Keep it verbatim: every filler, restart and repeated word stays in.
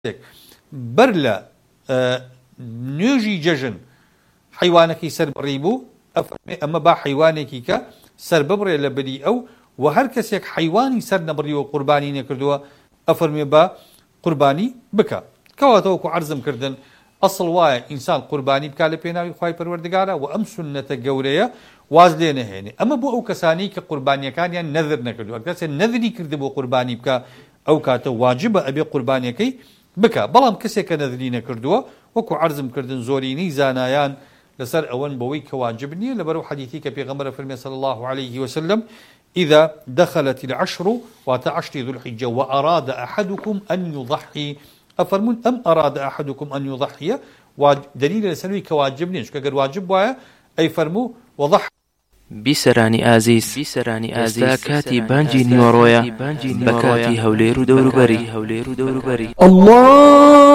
بەر لە نوێژی جەژن حیوانێکی سەر بڕی بوو ئەمە با حیوانێکی کە سەر ببڕێ لە بەری ئەو و هەر کەسێک حیوانی سەر نەبڕیوە قوربانی نەکردووە ئەفەرمێ بە قوربانی بکە. کەواتەوەکو عەرزم کردن ئەسڵ وایە ئینسان قوربانی بکا لە پێناوی خوای پەروەردگارە و ئەم سونەتە گەورەیە واز لێ نەهێنێ. ئەمە بۆ ئەو کەسانی کە قوربانیەکانیان نەذر نەکردووە، کەسێ نەذری کردی بۆ قوربانی بکە ئەو کاتە واجبە ئەبێ قوربانیەکەی بکە. بەڵام کەسێک کە نەذری نەکردووە وەکو عەرزم کردن زۆرینەی زانایان لەسەر ئەوەن بەوەی کە واجب نییە لەبەرەو حەدیثی کە پێغەمبەر فەرمێ صلی الله عليه وسلم إذا دخلت العشر وتعشر ذو الحجة وأراد أحدكم أن يضحي أفرمون أم أراد أحدكم أن يضحي ودليل لسنوي كواجب نيش كأجر واجب وايا أي فرمو وضح بیسەرانی ئازیز ئێستا کاتی بانگی نیوەڕۆیە بە کاتی هەولێر و دەوروبەری الله